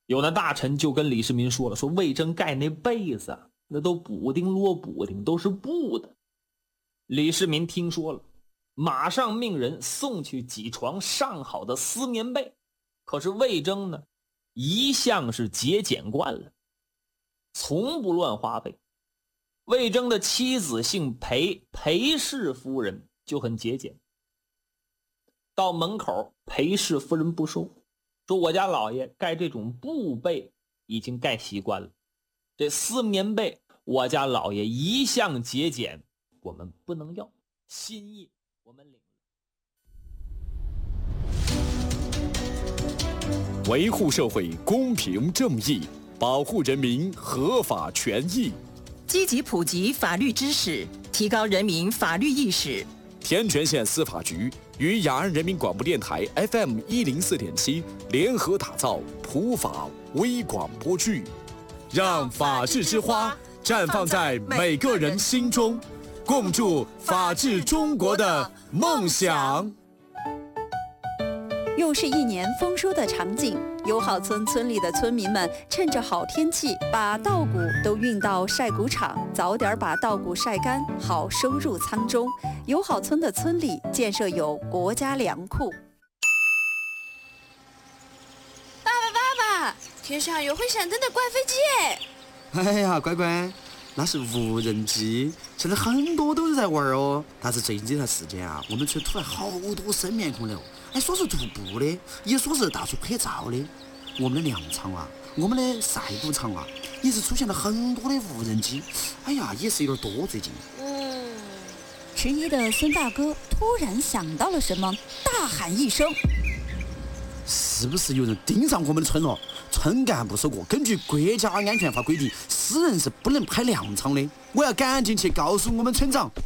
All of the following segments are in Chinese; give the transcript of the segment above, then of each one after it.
有那大臣就跟李世民说了，说魏征盖那被子啊，那都补丁摞补丁，都是布的。李世民听说了，马上命人送去几床上好的丝棉被。可是魏征呢，一向是节俭惯了，从不乱花费。魏征的妻子姓裴，裴氏夫人就很节俭。到门口，裴氏夫人不收，说我家老爷盖这种布被已经盖习惯了，这丝棉被我家老爷一向节俭，我们不能要，心意我们领了。维护社会公平正义，保护人民合法权益， 积极普及法律知识，提高人民法律意识。 天全县司法局与雅安人民广播电台 FM104.7 联合打造普法微广播剧，让法治之花绽放在每个人心中，共筑法治中国的梦想。 又是一年丰收的场景，友好村村里的村民们趁着好天气，把稻谷都运到晒谷场，早点把稻谷晒干，好收入仓中。友好村的村里建设有国家粮库。 爸爸，天上有会闪灯的怪飞机耶！ 哎呀，乖乖，那是无人机，现在很多都是在玩哦。但是最近这段时间啊，我们村突然好多生面孔了，说是徒步的，也说是到处拍照的。我们的粮场啊，我们的晒谷场啊，也是出现了很多的无人机。也是有点多最近。 迟疑的孙大哥突然想到了什么，大喊一声： 是不是有人盯上我们的村了？村干部说过，根据国家安全法规定，私人是不能拍粮场的。我要赶紧去告诉我们村长。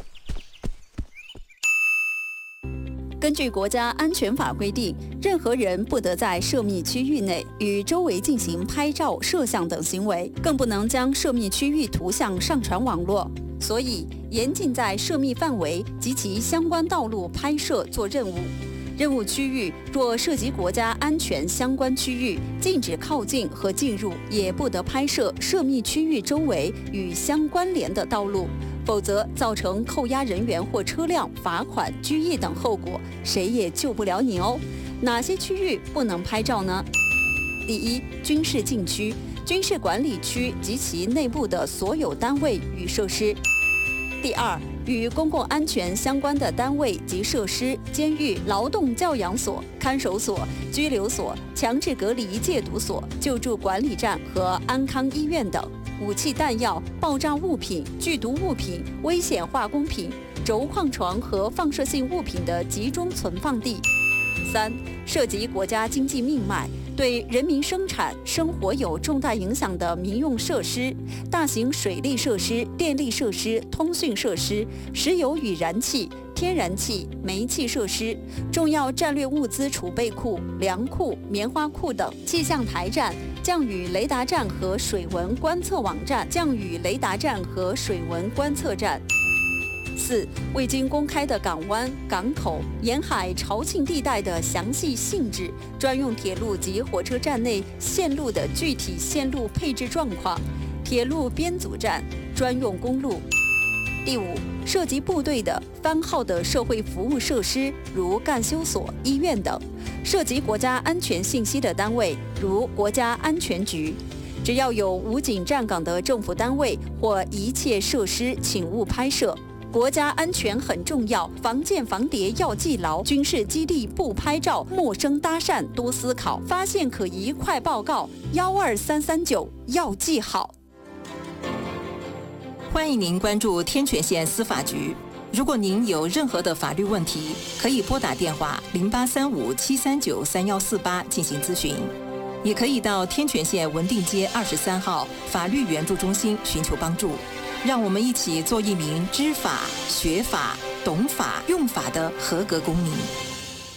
根据国家安全法规定，任何人不得在涉密区域内与周围进行拍照、摄像等行为，更不能将涉密区域图像上传网络。所以，严禁在涉密范围及其相关道路拍摄做任务。任务区域若涉及国家安全相关区域，禁止靠近和进入，也不得拍摄涉密区域周围与相关联的道路，否则造成扣押人员或车辆、罚款、拘役等后果，谁也救不了你哦。哪些区域不能拍照呢？第一，军事禁区、军事管理区及其内部的所有单位与设施。第二，与公共安全相关的单位及设施，监狱、劳动教养所、看守所、拘留所、强制隔离戒毒所、救助管理站和安康医院等。武器弹药、爆炸物品、剧毒物品、危险化工品、轴矿床和放射性物品的集中存放地。三，涉及国家经济命脉，对人民生产生活有重大影响的民用设施、大型水利设施、电力设施、通讯设施、石油与燃气、天然气、煤气设施、重要战略物资储备库、粮库、棉花库等；气象台站、降雨雷达站和水文观测网站、降雨雷达站和水文观测站。四、未经公开的港湾、港口、沿海潮沁地带的详细性质，专用铁路及火车站内线路的具体线路配置状况，铁路编组站、专用公路。第五，涉及部队的番号的社会服务设施，如干休所、医院等；涉及国家安全信息的单位，如国家安全局。只要有武警站岗的政府单位或一切设施，请勿拍摄。国家安全很重要，防间防谍要记牢，军事基地不拍照，陌生搭讪多思考，发现可疑快报告12339要记好。 欢迎您关注天全县司法局。如果您有任何的法律问题，可以拨打电话0835-739-3148进行咨询，也可以到天全县文定街23号法律援助中心寻求帮助。让我们一起做一名知法、学法、懂法、用法的合格公民。